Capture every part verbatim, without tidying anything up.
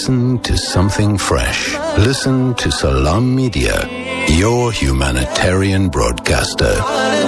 Listen to something fresh. Listen to Salam Media, your humanitarian broadcaster.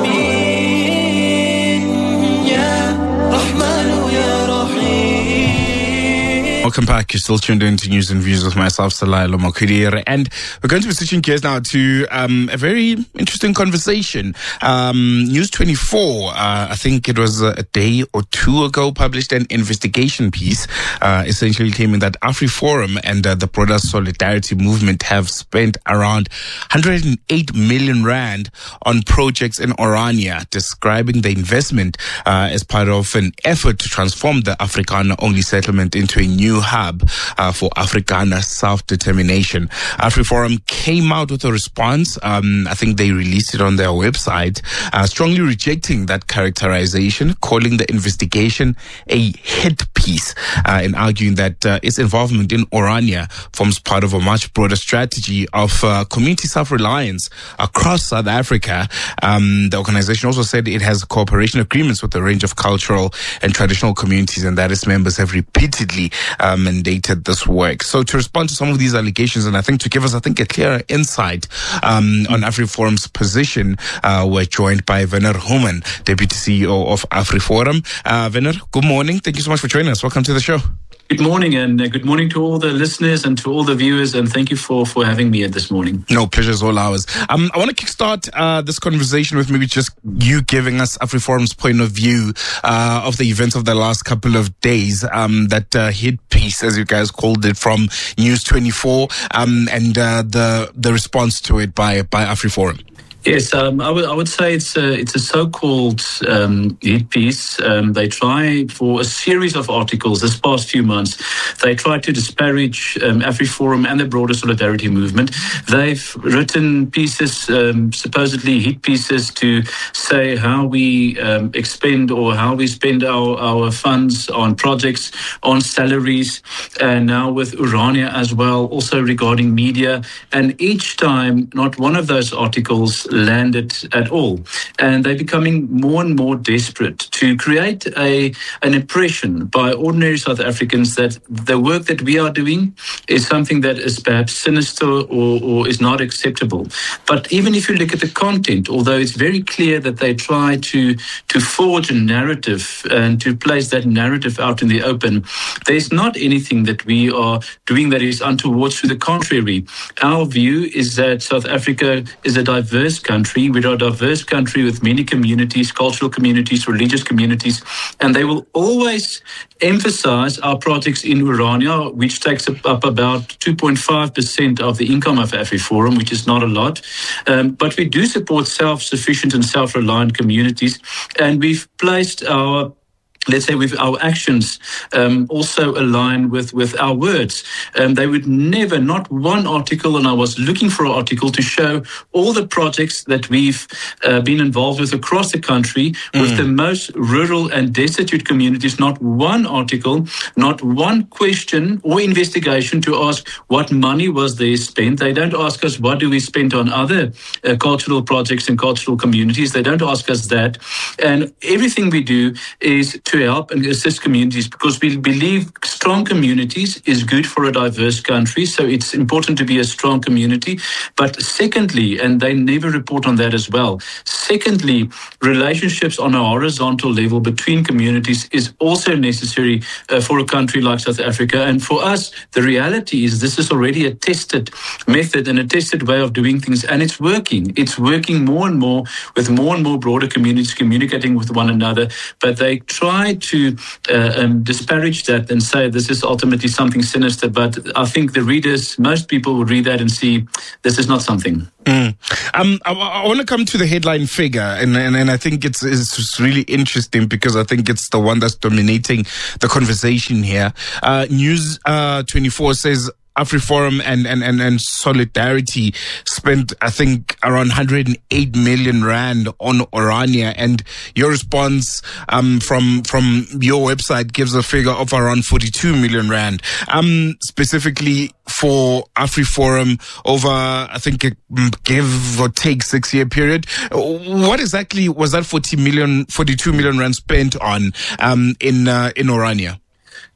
Welcome back. You're still tuned in to News and Views with myself, Salailo Makudir. And we're going to be switching gears now to um, a very interesting conversation. Um, News twenty-four, uh, I think it was a day or two ago, published an investigation piece, uh, essentially claiming that AfriForum and uh, the broader Solidarity Movement have spent around one hundred eight million rand on projects in Orania, describing the investment uh, as part of an effort to transform the Afrikaner-only settlement into a new hub uh, for Afrikaner self-determination. AfriForum came out with a response. Um, I think they released it on their website, uh, strongly rejecting that characterization, calling the investigation a hit piece, uh, and arguing that uh, its involvement in Orania forms part of a much broader strategy of uh, community self-reliance across South Africa. Um, the organization also said it has cooperation agreements with a range of cultural and traditional communities, and that its members have repeatedly uh, mandated this work. So to respond to some of these allegations, and I think to give us, I think, a clearer insight um, on AfriForum's position, uh, we're joined by Werner Human, Deputy C E O of AfriForum. Uh, Werner, good morning. Thank you so much for joining us. Welcome to the show. Good morning, and uh, good morning to all the listeners and to all the viewers, and thank you for, for having me this morning. No, pleasure is all ours. Um, I want to kickstart uh, this conversation with maybe just you giving us AfriForum's point of view uh, of the events of the last couple of days, um, that uh, hit piece, as you guys called it, from News twenty-four, um, and uh, the the response to it by, by AfriForum. Yes, um, I would I would say it's a, it's a so-called um, hit piece. Um, they try for a series of articles this past few months. They try to disparage um, AfriForum and the broader Solidarity Movement. They've written pieces, um, supposedly hit pieces, to say how we um, expend or how we spend our, our funds on projects, on salaries, and now with Orania as well, also regarding media. And each time, not one of those articles landed at all, and they're becoming more and more desperate to create a an impression by ordinary South Africans that the work that we are doing is something that is perhaps sinister or, or is not acceptable. But even if you look at the content, although it's very clear that they try to to forge a narrative and to place that narrative out in the open, there's not anything that we are doing that is untoward. To the contrary, our view is that South Africa is a diverse country. We're a diverse country with many communities, cultural communities, religious communities, and they will always emphasize our projects in Orania, which takes up about two point five percent of the income of AfriForum, which is not a lot. Um, but we do support self-sufficient and self-reliant communities, and we've placed our let's say with our actions um, also align with, with our words. Um, they would never, not one article, and I was looking for an article to show all the projects that we've uh, been involved with across the country mm. with the most rural and destitute communities, not one article, not one question or investigation to ask what money was there spent. They don't ask us what do we spend on other uh, cultural projects and cultural communities. They don't ask us that. And everything we do is to help and assist communities, because we believe strong communities is good for a diverse country. So it's important to be a strong community. But secondly, and they never report on that as well, secondly, relationships on a horizontal level between communities is also necessary uh, for a country like South Africa. And for us, the reality is this is already a tested method and a tested way of doing things, and it's working. It's working more and more with more and more broader communities communicating with one another. But they try to uh, um, disparage that and say this is ultimately something sinister. But I think the readers, most people would read that and see this is not something. Mm. Um, I, I want to come to the headline figure, and, and, and I think it's, it's really interesting because I think it's the one that's dominating the conversation here. Uh, News uh, twenty-four says AfriForum and, and, and, and Solidarity spent, I think, around one hundred eight million rand on Orania, and your response um, from from your website gives a figure of around forty-two million rand. Um, specifically for AfriForum over, I think, a give or take six year period. What exactly was that forty million, forty-two million rand spent on um, in uh, in Orania?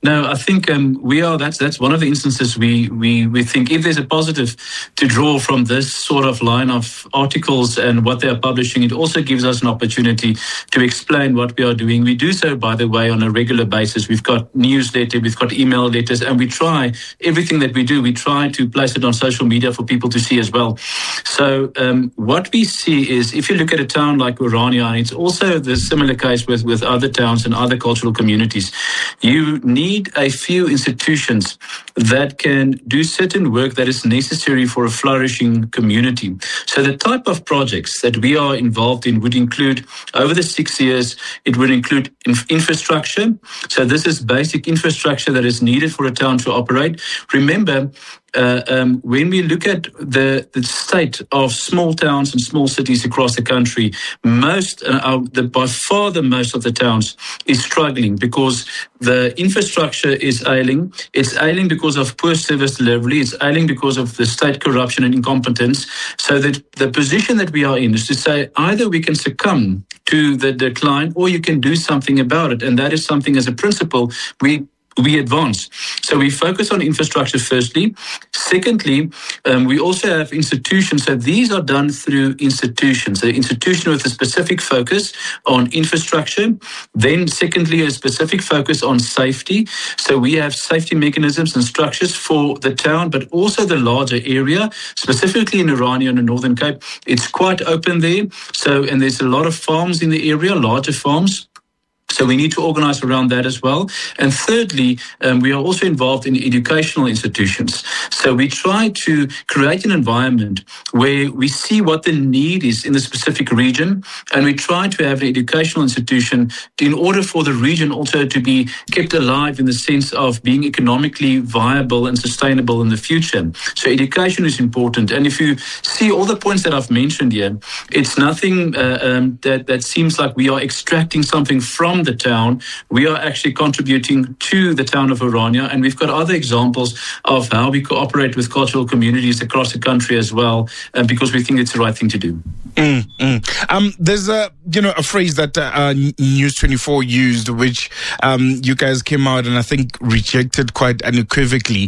No, I think um, we are. That's that's one of the instances we, we we think if there's a positive to draw from this sort of line of articles and what they are publishing, it also gives us an opportunity to explain what we are doing. We do so, by the way, on a regular basis. We've got newsletter, we've got email letters, and we try everything that we do. We try to place it on social media for people to see as well. So um, what we see is, if you look at a town like Orania, and it's also the similar case with with other towns and other cultural communities, you need need a few institutions that can do certain work that is necessary for a flourishing community. So the type of projects that we are involved in would include, over the six years, it would include inf- infrastructure. So this is basic infrastructure that is needed for a town to operate. Remember, Uh, um, when we look at the, the state of small towns and small cities across the country, most, uh, uh, the, by far the most of the towns is struggling because the infrastructure is ailing. It's ailing because of poor service delivery. It's ailing because of the state corruption and incompetence. So that the position that we are in is to say either we can succumb to the decline or you can do something about it. And that is something as a principle we we advance. So we focus on infrastructure firstly. Secondly, um, we also have institutions. So these are done through institutions. The institution with a specific focus on infrastructure. Then secondly, a specific focus on safety. So we have safety mechanisms and structures for the town, but also the larger area, specifically in Orania and the Northern Cape. It's quite open there. So, and there's a lot of farms in the area, larger farms. So we need to organize around that as well. And thirdly, um, we are also involved in educational institutions. So we try to create an environment where we see what the need is in the specific region, and we try to have an educational institution in order for the region also to be kept alive in the sense of being economically viable and sustainable in the future. So education is important. And if you see all the points that I've mentioned here, it's nothing uh, um, that, that seems like we are extracting something from the town. We are actually contributing to the town of Orania, and we've got other examples of how we cooperate with cultural communities across the country as well, uh, because we think it's the right thing to do. Mm, mm. Um, there's a you know a phrase that uh, News twenty-four used, which um, you guys came out and I think rejected quite unequivocally.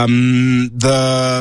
Um, the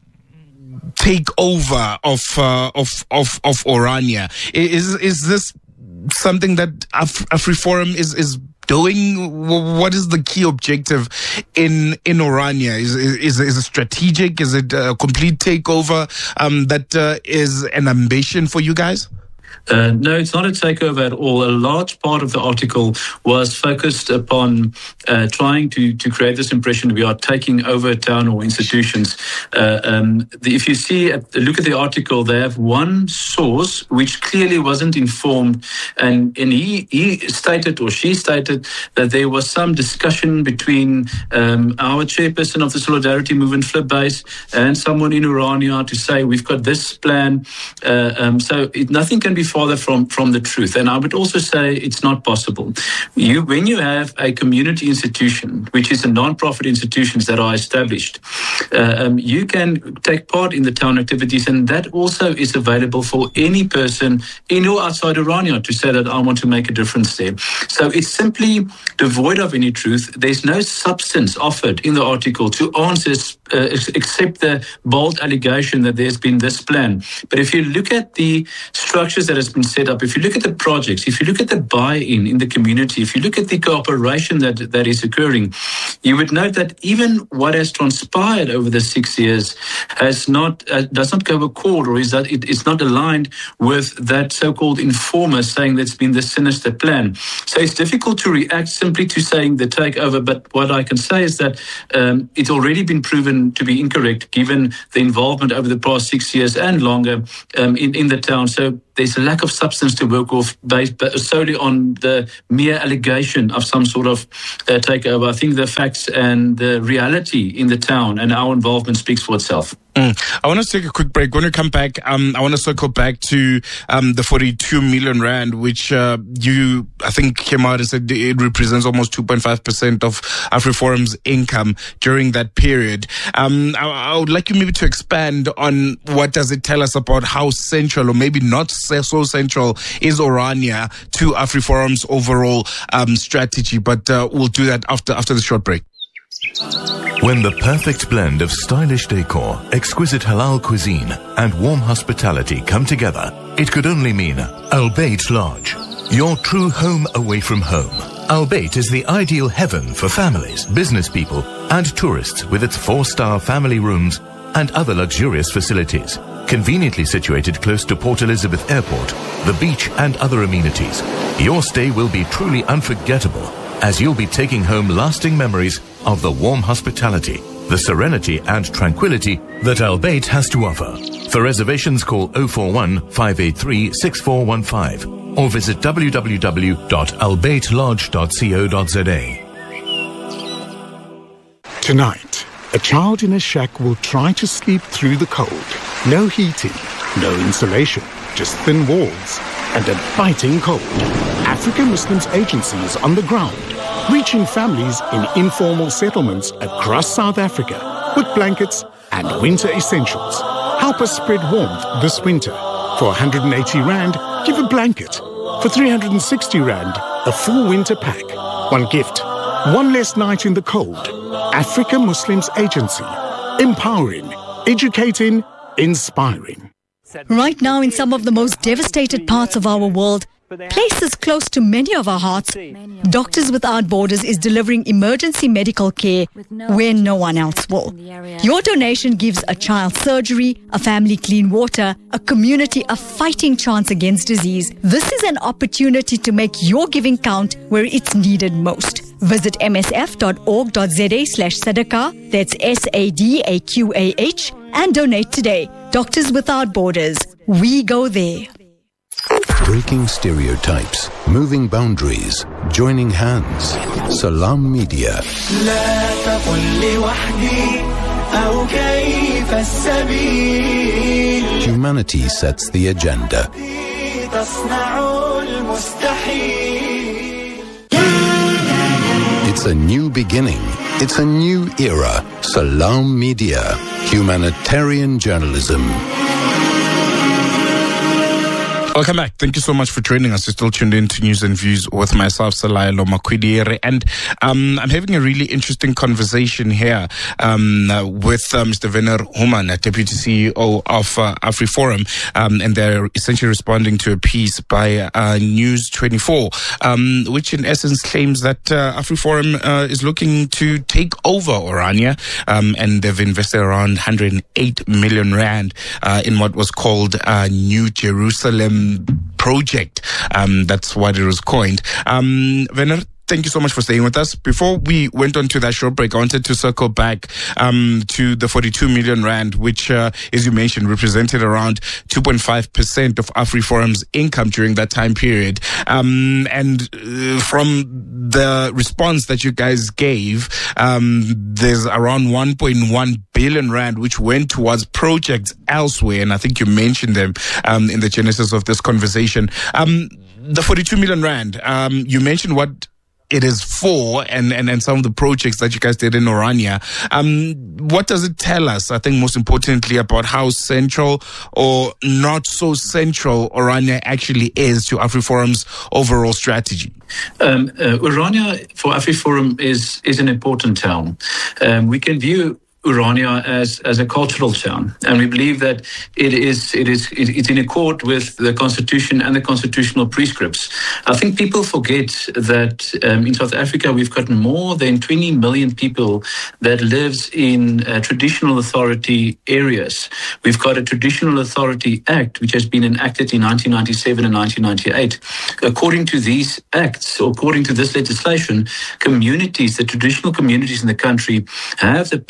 takeover of uh, of of of Orania. Is is this something that Af- AfriForum is is doing? What is the key objective in in Orania? Is is is it strategic? Is it a complete takeover um, that uh, is an ambition for you guys? Uh, no, it's not a takeover at all. A large part of the article was focused upon uh, trying to, to create this impression we are taking over a town or institutions. Uh, um, the, if you see, at, look at the article, they have one source which clearly wasn't informed, and, and he, he stated or she stated that there was some discussion between um, our chairperson of the Solidarity Movement, Flip Base, and someone in Orania to say we've got this plan. Uh, um, so it, nothing can be farther from, from the truth. And I would also say it's not possible. You, when you have a community institution, which is a non-profit institutions that are established, uh, um, you can take part in the town activities, and that also is available for any person in or outside Orania to say that I want to make a difference there. So it's simply devoid of any truth. There's no substance offered in the article to answer uh, except the bold allegation that there's been this plan. But if you look at the structures that has been set up, if you look at the projects, if you look at the buy-in in the community, if you look at the cooperation that that is occurring, you would note that even what has transpired over the six years has not uh, does not go accord, or is that it is not aligned with that so-called informer saying that's been the sinister plan. So it's difficult to react simply to saying the takeover, but what I can say is that um, it's already been proven to be incorrect given the involvement over the past six years and longer um, in, in the town. So there's a lack of substance to work off based solely on the mere allegation of some sort of uh, takeover. I think the facts and the reality in the town and our involvement speaks for itself. Mm. I want to take a quick break. When we come back, um, I want to circle back to um, the forty-two million rand, which uh, you, I think, came out and said it represents almost two point five percent of AfriForum's income during that period. Um, I, I would like you maybe to expand on what does it tell us about how central, or maybe not so central, is Orania to AfriForum's overall um, strategy. But uh, we'll do that after after the short break. When the perfect blend of stylish decor, exquisite halal cuisine, and warm hospitality come together, it could only mean Al Bayt Lodge, your true home away from home. Al Bayt is the ideal heaven for families, business people, and tourists with its four-star family rooms and other luxurious facilities. Conveniently situated close to Port Elizabeth Airport, the beach, and other amenities, your stay will be truly unforgettable, as you'll be taking home lasting memories of the warm hospitality, the serenity and tranquility that Al Bayt has to offer. For reservations, call oh four one, five eight three, six four one five or visit w w w dot al bayt lodge dot co dot z a. Tonight, a child in a shack will try to sleep through the cold. No heating, no insulation, just thin walls and a biting cold. African Muslims Agency is on the ground, reaching families in informal settlements across South Africa with blankets and winter essentials. Help us spread warmth this winter. For one hundred eighty rand, give a blanket. For three hundred sixty rand, a full winter pack. One gift, one less night in the cold. African Muslims Agency. Empowering, educating, inspiring. Right now, in some of the most devastated parts of our world, places close to many of our hearts, Doctors Without Borders is delivering emergency medical care where no one else will. Your donation gives a child surgery, a family clean water, a community a fighting chance against disease. This is an opportunity to make your giving count where it's needed most. Visit m s f dot org dot z a slash sadaqah, that's S A D A Q A H, and donate today. Doctors Without Borders. We go there. Breaking stereotypes, moving boundaries, joining hands. Salam Media. Humanity sets the agenda. It's a new beginning. It's a new era. Salam Media. Humanitarian journalism. Welcome back. Thank you so much for joining us. You're still tuned in to News and Views with myself, Salaylo Makwidire. And um, I'm having a really interesting conversation here um, uh, with uh, Mister Werner Humann, Deputy C E O of uh, AfriForum. Um, and they're essentially responding to a piece by uh, News twenty-four, um, which in essence claims that uh, AfriForum uh, is looking to take over Orania. Um, and they've invested around one hundred eight million rand uh, in what was called uh, New Jerusalem project. Um, that's what it was coined. Um, Werner, thank you so much for staying with us. Before we went on to that short break, I wanted to circle back um, to the forty-two million rand, which, uh, as you mentioned, represented around two point five percent of AfriForum's income during that time period. Um, and uh, from the response that you guys gave, um, there's around one point one billion rand which went towards projects elsewhere, and I think you mentioned them um, in the genesis of this conversation. Um, the forty-two million rand, um, you mentioned what it is for, and, and, and some of the projects that you guys did in Orania. Um, what does it tell us, I think most importantly, about how central or not so central Orania actually is to AfriForum's overall strategy? Um, uh, Orania for AfriForum is, is an important town. Um, we can view Orania as, as a cultural town, and we believe that it is it is it, it's in accord with the constitution and the constitutional prescripts. I think people forget that um, in South Africa we've got more than twenty million people that lives in uh, traditional authority areas. We've got a Traditional Authority Act which has been enacted in nineteen ninety-seven and nineteen ninety-eight. According to these acts, or according to this legislation, communities, the traditional communities in the country, have the power and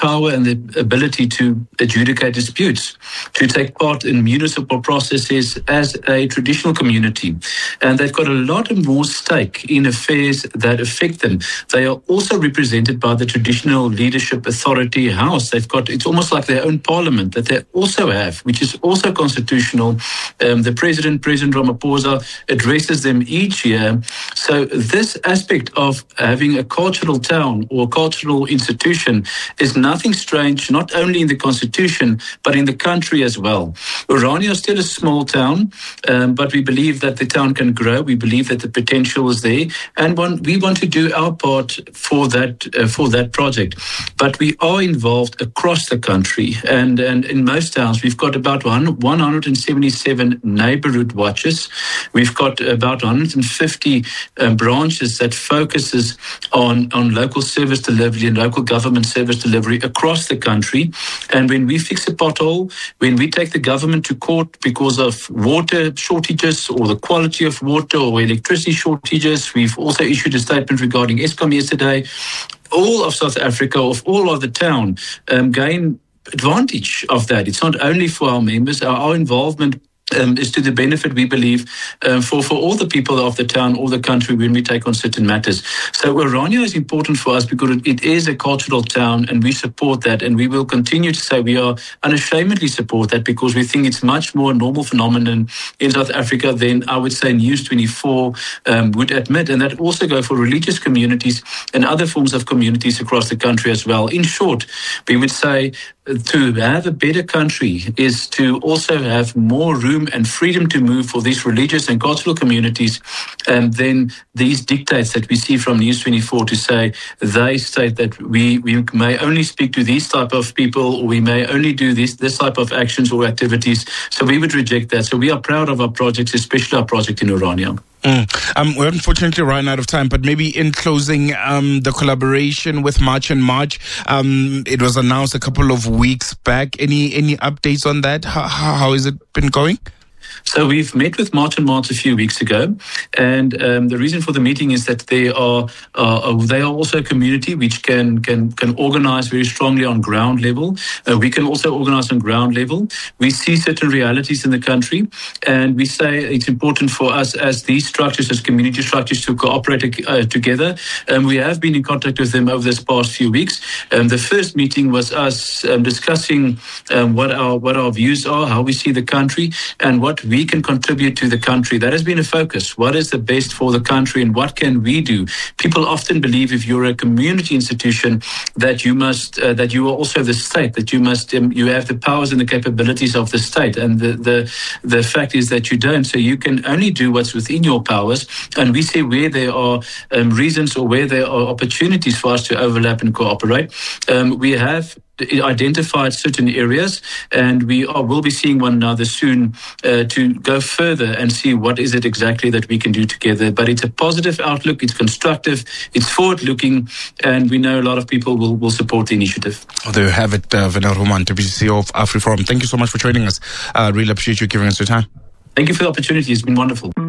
the ability to adjudicate disputes, to take part in municipal processes as a traditional community. And they've got a lot more stake in affairs that affect them. They are also represented by the traditional leadership authority house. They've got, it's almost like their own parliament that they also have, which is also constitutional. Um, the president, President Ramaphosa, addresses them each year. So this aspect of having a cultural town or cultural institution is nothing strange, not only in the constitution, but in the country as well. Orania is still a small town, um, but we believe that the town can grow. We believe that the potential is there, and one, we want to do our part for that uh, for that project. But we are involved across the country, and, and in most towns we've got about one hundred seventy-seven neighborhood watches. We've got about one hundred fifty um, branches that focuses on, on local service delivery and local government service delivery across the country. And when we fix a pothole, when we take the government to court because of water shortages or the quality of water or electricity shortages, we've also issued a statement regarding Eskom yesterday. All of South Africa, of all of the town, um, gain advantage of that. It's not only for our members, our, our involvement Um, is to the benefit, we believe, um, for, for all the people of the town or the country when we take on certain matters. So Orania is important for us because it, it is a cultural town, and we support that, and we will continue to say we are unashamedly support that, because we think it's much more a normal phenomenon in South Africa than I would say News twenty-four um, would admit, and that also go for religious communities and other forms of communities across the country as well. In short, we would say to have a better country is to also have more room and freedom to move for these religious and cultural communities, and then these dictates that we see from News twenty-four to say they state that we, we may only speak to these type of people, or we may only do this, this type of actions or activities. So we would reject that. So we are proud of our projects, especially our project in Orania. Mm. Um, we're unfortunately running out of time, but maybe in closing, um, the collaboration with March and March, um, it was announced a couple of weeks back. Any any updates on that? How, how, how has it been going? So we've met with March and March a few weeks ago, and um, the reason for the meeting is that they are uh, they are also a community which can can can organize very strongly on ground level. Uh, we can also organize on ground level. We see certain realities in the country, and we say it's important for us as these structures, as community structures, to cooperate uh, together. And we have been in contact with them over this past few weeks. Um, the first meeting was us um, discussing um, what our what our views are, how we see the country, and what we can contribute to the country. That has been a focus. What is the best for the country, and what can we do? People often believe if you're a community institution that you must, uh, that you are also the state, that you must, um, you have the powers and the capabilities of the state. And the, the, the fact is that you don't. So you can only do what's within your powers. And we see where there are um, reasons or where there are opportunities for us to overlap and cooperate. Um, we have identified certain areas, and we are, will be seeing one another soon uh, to go further and see what is it exactly that we can do together. But it's a positive outlook, it's constructive, it's forward-looking, and we know a lot of people will, will support the initiative. Oh, there you have it, uh, Werner Roman, Deputy C E O of AfriForum. Thank you so much for joining us. I uh, really appreciate you giving us your time. Thank you for the opportunity. It's been wonderful.